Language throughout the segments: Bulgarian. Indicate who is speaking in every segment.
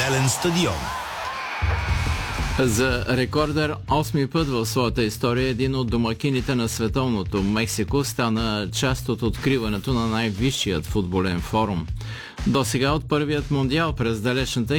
Speaker 1: Неделен стадион.
Speaker 2: За рекордер 8-ми път в своята история един от домакините на световното Мексико стана част от откриването на най-висшият футболен форум. До сега от първият мондиал през далечната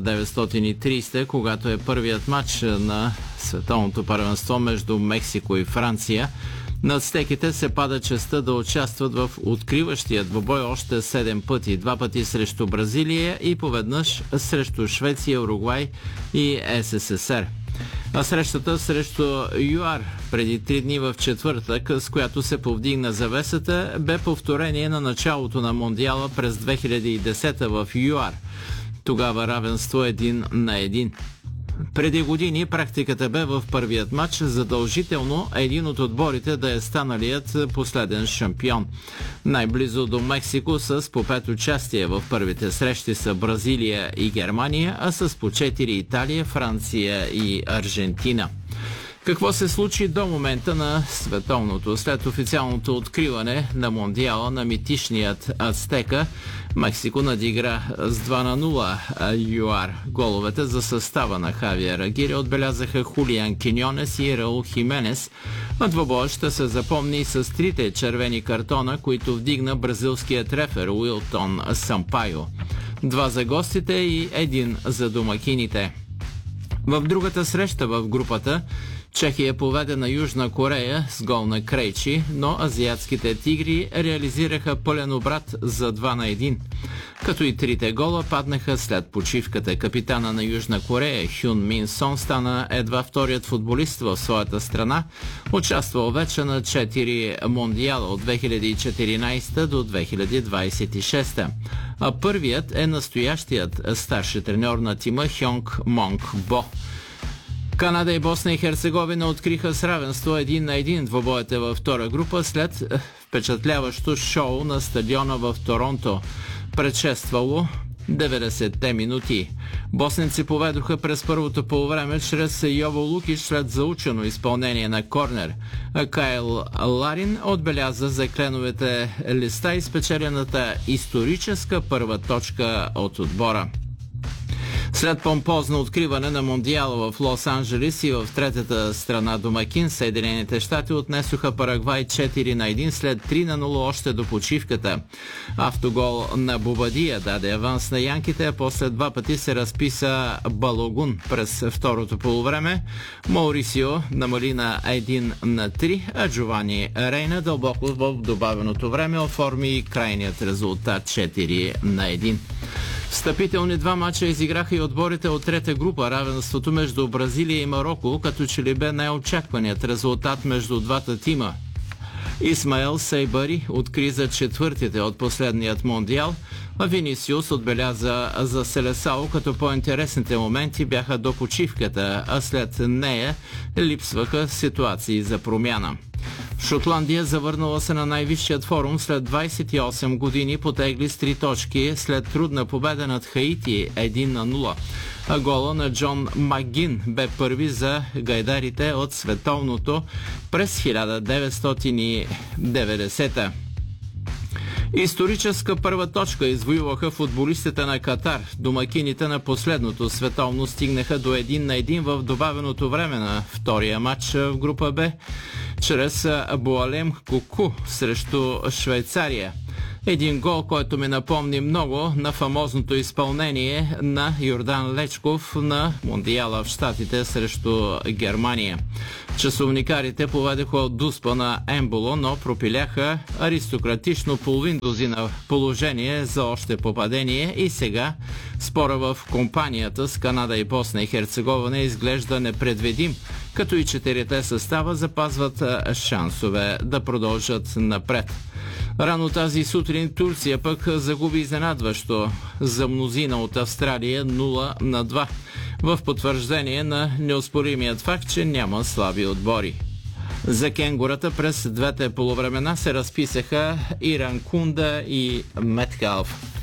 Speaker 2: 1930, когато е първият матч на световното първенство между Мексико и Франция, на ацтеките се пада честта да участват в откриващия двубой още 7 пъти. 2 пъти срещу Бразилия и поведнъж срещу Швеция, Уругвай и СССР. А срещата срещу ЮАР преди 3 дни в четвъртък, с която се повдигна завесата, бе повторение на началото на мондиала през 2010 в ЮАР. Тогава равенство 1-1. Преди години практиката бе в първият матч задължително един от отборите да е станалият последен шампион. Най-близо до Мексико с по 5 участия в първите срещи са Бразилия и Германия, а с по 4 Италия, Франция и Аржентина. Какво се случи до момента на световното? След официалното откриване на мондиала на митичният Ацтека, Мексико надигра с 2-0 ЮАР. Головете за състава на Хавиер Агире отбелязаха Хулиан Киньонес и Раул Хименес, а двобоя ще се запомни с 3 червени картона, които вдигна бразилският рефер Уилтон Сампайо. 2 за гостите и 1 за домакините. В другата среща в групата Чехия поведе на Южна Корея с гол на Крейчи, но азиатските тигри реализираха пълен обрат за 2-1. Като и 3 гола паднаха след почивката. Капитана на Южна Корея Хюн Мин Сон стана едва вторият футболист в своята страна, участвал вече на 4 мондиала от 2014 до 2026. А първият е настоящият старши треньор на тима Хьонг Монг Бо. Канада и Босна и Херцеговина откриха с равенство 1-1 двобоите във втора група след впечатляващо шоу на стадиона в Торонто, предшествало 90-те минути. Босненци поведоха през първото полувреме чрез Йово Лукич след заучено изпълнение на корнер. Кайл Ларин отбеляза за кленовете листа и спечелената историческа първа точка от отбора. След помпозно откриване на мондиала в Лос-Анджелис и в третата страна домакин, Съединените щати отнесоха Парагвай 4-1 след 3-0 още до почивката. Автогол на Бобадия даде аванс на янките, а после 2 пъти се разписа Балогун през второто полувреме. Маурисио намали на 1-3, а Джовани Рейна дълбоко в добавеното време оформи крайният резултат 4-1. Встъпителни 2 мача изиграха и отборите от трета група. Равенството между Бразилия и Мароко, като че ли бе най-очакваният резултат между двата тима. Исмаел Сейбари откри за четвъртите от последният мондиал, а Винисиус отбеляза за Селесао, като по-интересните моменти бяха до почивката, а след нея липсваха ситуации за промяна. Шотландия, завърнала се на най-висшият форум след 28 години, потегли с 3 точки след трудна победа над Хаити 1-0. А гола на Джон Макгин бе първи за гайдарите от световното през 1990. Историческа първа точка извоюваха футболистите на Катар. Домакините на последното световно стигнаха до 1-1 в добавеното време на втория матч в група Б чрез Буалем Куку срещу Швейцария. Един гол, който ми напомни много на фамозното изпълнение на Йордан Лечков на мондиала в Щатите срещу Германия. Часовникарите поведеха от дуспа на Емболо, но пропиляха аристократично половин дозина положение за още попадение и сега спора в компанията с Канада и Босна и Херцеговина изглежда непредвидим, като и 4 състава запазват шансове да продължат напред. Рано тази сутрин Турция пък загуби изненадващо за мнозина от Австралия 0-2, в потвърждение на неоспоримият факт, че няма слаби отбори. За кенгурата през двете полувремена се разписаха Иран Кунда и Меткалф.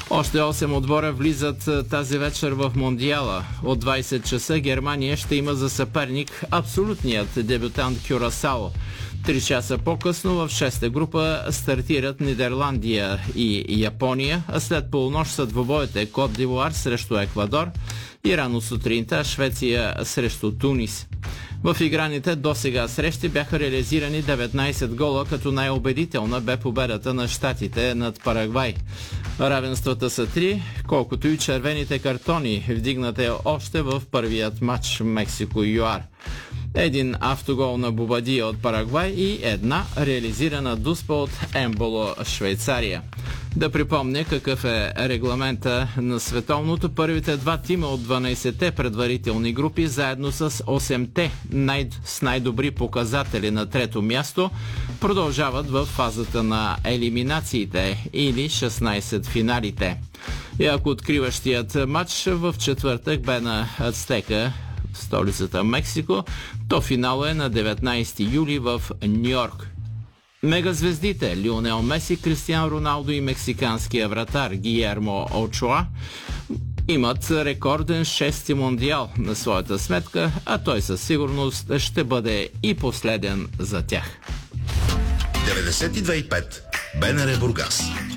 Speaker 2: Още 8 отбора влизат тази вечер в Мондиала. От 20 часа Германия ще има за съперник абсолютният дебютант Кюрасао. 3 часа по-късно в 6-та група стартират Нидерландия и Япония, а след полунощ са двобоите Кот д'Ивоар срещу Еквадор и рано сутринта Швеция срещу Тунис. В играните до сега срещи бяха реализирани 19 гола, като най-убедителна бе победата на щатите над Парагвай. Равенствата са 3, колкото и червените картони, вдигнате още в първият матч Мексико-ЮАР. Един автогол на Бобадия от Парагвай и една реализирана дуспа от Емболо, Швейцария. Да припомня какъв е регламента на световното. Първите два тима от 12-те предварителни групи, заедно с 8-те с най-добри показатели на трето място, продължават в фазата на елиминациите или 16 финалите. И ако откриващият матч в четвъртък бе на Ацтека, столицата Мексико, то финала е на 19 юли в Нью-Йорк. Мегазвездите Лионел Меси, Кристиан Роналдо и мексиканския вратар Гиермо Очоа имат рекорден 6-ти мондиал на своята сметка, а той със сигурност ще бъде и последен за тях.
Speaker 1: 92,5 БНР Бургас.